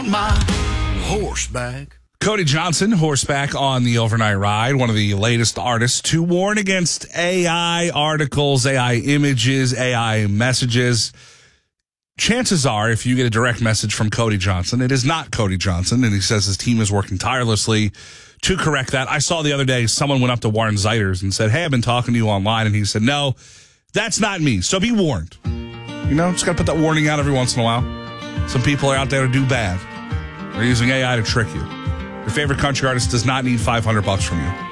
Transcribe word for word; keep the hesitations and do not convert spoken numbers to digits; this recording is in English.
my horseback. Cody Johnson, horseback on the overnight ride, one of the latest artists to warn against A I articles, A I images, A I messages. Chances are, if you get a direct message from Cody Johnson, it is not Cody Johnson, and he says his team is working tirelessly to correct that. I saw the other day someone went up to Warren Zeiders and said, hey, I've been talking to you online, and he said, no, that's not me, so be warned. You know, just got to put that warning out every once in a while. Some people are out there to do bad. They're using A I to trick you. Your favorite country artist does not need five hundred bucks from you.